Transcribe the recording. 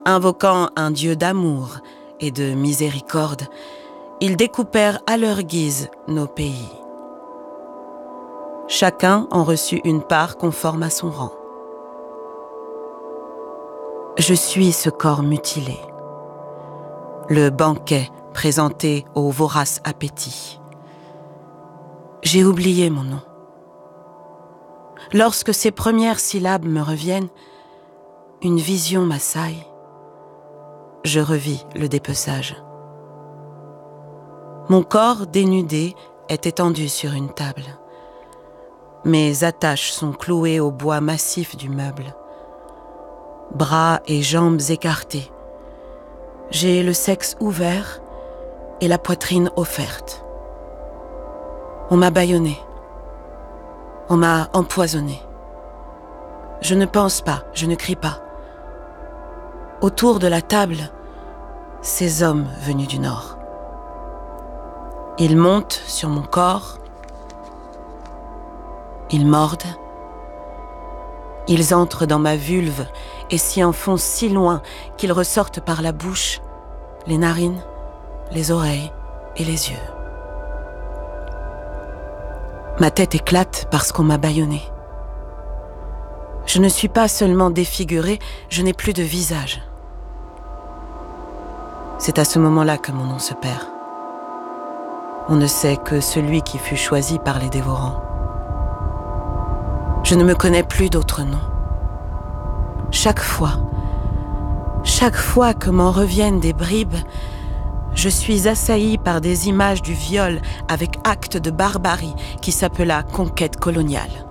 Invoquant un Dieu d'amour et de miséricorde, ils découpèrent à leur guise nos pays. Chacun en reçut une part conforme à son rang. Je suis ce corps mutilé, le banquet présenté au vorace appétit. J'ai oublié mon nom. Lorsque ces premières syllabes me reviennent, une vision m'assaille. Je revis le dépeçage. Mon corps dénudé est étendu sur une table. Mes attaches sont clouées au bois massif du meuble. Bras et jambes écartés. J'ai le sexe ouvert et la poitrine offerte. On m'a bâillonné. On m'a empoisonné. Je ne pense pas, je ne crie pas. Autour de la table, ces hommes venus du Nord. Ils montent sur mon corps. Ils mordent. Ils entrent dans ma vulve et s'y enfoncent si loin qu'ils ressortent par la bouche, les narines, les oreilles et les yeux. Ma tête éclate parce qu'on m'a bâillonnée. Je ne suis pas seulement défigurée, je n'ai plus de visage. C'est à ce moment-là que mon nom se perd. On ne sait que celui qui fut choisi par les dévorants. Je ne me connais plus d'autre nom. Chaque fois que m'en reviennent des bribes, je suis assaillie par des images du viol avec acte de barbarie qui s'appela conquête coloniale.